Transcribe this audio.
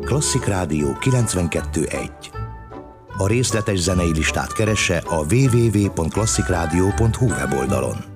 Klasszik Rádió 92.1. A részletes zenei listát keresse a www.klasszikrádió.hu weboldalon.